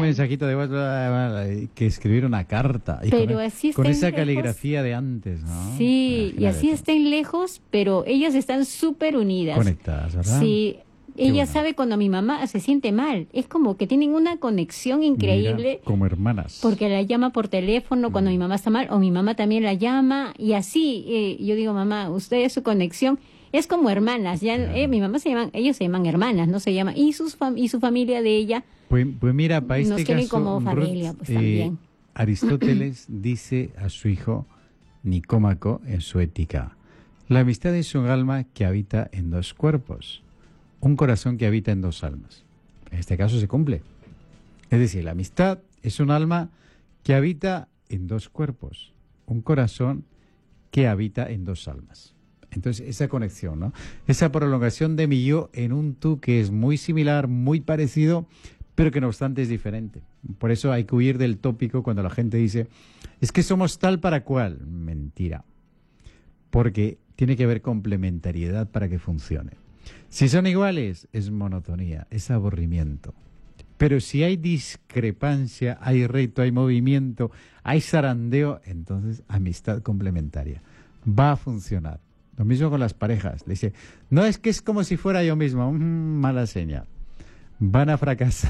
mensajito de WhatsApp que escribir una carta. Y pero así con esa lejos, caligrafía de antes, ¿no? Sí, y así estén lejos, pero ellas están súper unidas. Conectadas, ¿verdad? Sí, ella sabe cuando mi mamá se siente mal. Es como que tienen una conexión increíble. Mira, como hermanas. Porque la llama por teléfono cuando mi mamá está mal, o mi mamá también la llama, y así, yo digo, mamá, usted su conexión es como hermanas. Ya, mi mamá ellos se llaman hermanas, no se llaman, y su familia de ella. Pues mira, para este nos quieren caso, como familia, Ruth, pues también. Aristóteles dice a su hijo Nicómaco en su Ética: la amistad es un alma que habita en dos cuerpos, un corazón que habita en dos almas. En este caso se cumple. Es decir, la amistad es un alma que habita en dos cuerpos, un corazón que habita en dos almas. Entonces, esa conexión, ¿no? Esa prolongación de mi yo en un tú que es muy similar, muy parecido, pero que no obstante es diferente. Por eso hay que huir del tópico cuando la gente dice, es que somos tal para cual. Mentira. Porque tiene que haber complementariedad para que funcione. Si son iguales, es monotonía, es aburrimiento. Pero si hay discrepancia, hay reto, hay movimiento, hay zarandeo, entonces amistad complementaria. Va a funcionar. Lo mismo con las parejas. Dice, no, es que es como si fuera yo mismo. Mala señal. Van a fracasar.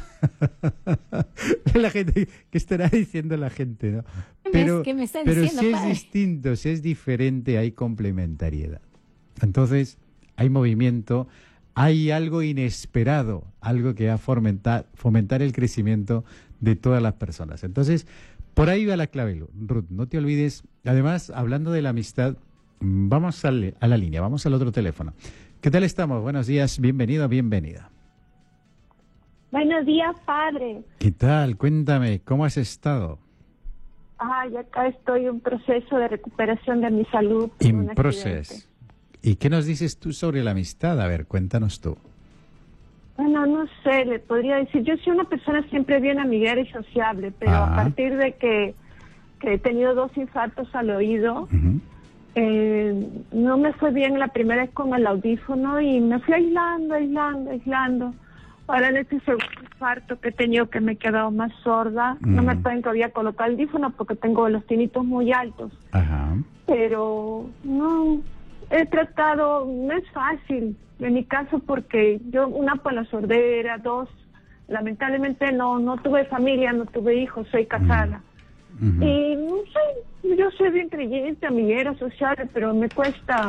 La gente, ¿qué estará diciendo la gente, no? Pero diciendo, si es distinto, si es diferente, hay complementariedad. Entonces, hay movimiento, hay algo inesperado, algo que va a fomentar el crecimiento de todas las personas. Entonces, por ahí va la clave, Ruth. No te olvides. Además, hablando de la amistad, vamos a la línea, vamos al otro teléfono. ¿Qué tal estamos? Buenos días, bienvenido, bienvenida. Buenos días, padre. ¿Qué tal? Cuéntame, ¿cómo has estado? Ay, acá estoy en proceso de recuperación de mi salud. En proceso. ¿Y qué nos dices tú sobre la amistad? A ver, cuéntanos tú. Bueno, no sé, le podría decir, yo soy una persona siempre bien amiguera y sociable, pero a partir de que he tenido 2 infartos al oído, no me fue bien la primera vez con el audífono y me fui aislando. Ahora en este segundo infarto que he tenido, que me he quedado más sorda, no me pueden todavía colocar el audífono porque tengo los tinitos muy altos. Pero no, he tratado, no es fácil en mi caso porque yo, 1, por la sordera, 2, lamentablemente no tuve familia, no tuve hijos, soy casada. Y no sé, yo soy bien creyente, amiguera, social, pero me cuesta,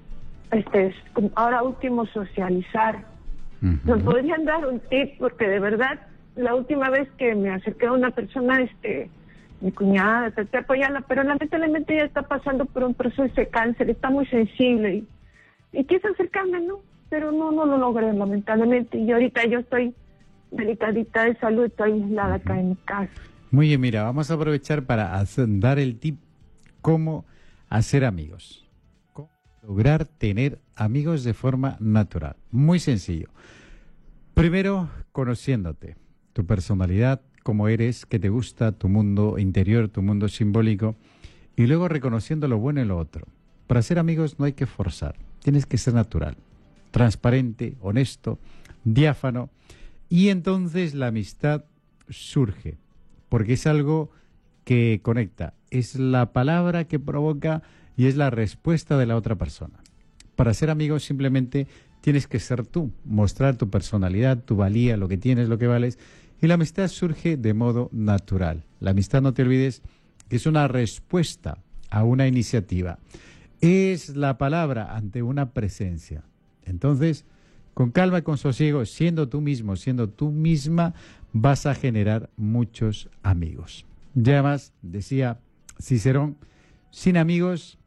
ahora último, socializar. ¿Me podrían dar un tip? Porque de verdad, la última vez que me acerqué a una persona, mi cuñada, traté de apoyarla, pero lamentablemente ella está pasando por un proceso de cáncer, está muy sensible y quise acercarme, ¿no? Pero no lo logré, lamentablemente. Y ahorita yo estoy delicadita de salud, estoy aislada acá en mi casa. Muy bien, mira, vamos a aprovechar para dar el tip cómo hacer amigos. Cómo lograr tener amigos de forma natural. Muy sencillo. Primero, conociéndote, tu personalidad, cómo eres, qué te gusta, tu mundo interior, tu mundo simbólico, y luego reconociendo lo bueno y lo otro. Para ser amigos no hay que forzar, tienes que ser natural, transparente, honesto, diáfano, y entonces la amistad surge, porque es algo que conecta, es la palabra que provoca y es la respuesta de la otra persona. Para ser amigos simplemente tienes que ser tú, mostrar tu personalidad, tu valía, lo que tienes, lo que vales, y la amistad surge de modo natural. La amistad, no te olvides, es una respuesta a una iniciativa. Es la palabra ante una presencia. Entonces, con calma y con sosiego, siendo tú mismo, siendo tú misma, vas a generar muchos amigos. Y además, decía Cicerón, sin amigos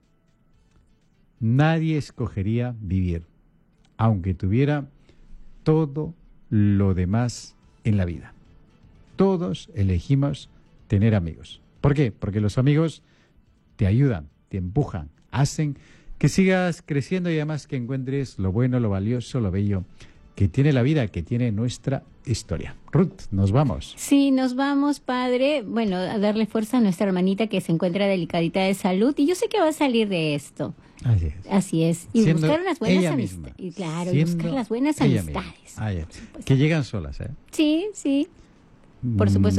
nadie escogería vivir, aunque tuviera todo lo demás en la vida. Todos elegimos tener amigos. ¿Por qué? Porque los amigos te ayudan, te empujan, hacen que sigas creciendo y además que encuentres lo bueno, lo valioso, lo bello que tiene la vida, que tiene nuestra historia. Ruth, nos vamos. Sí, nos vamos, padre. Bueno, a darle fuerza a nuestra hermanita que se encuentra delicadita de salud y yo sé que va a salir de esto. Así es. Así es. Y siendo buscar las buenas amistades. Y claro, y buscar las buenas amistades. Que llegan solas, ¿eh? Sí, por supuesto.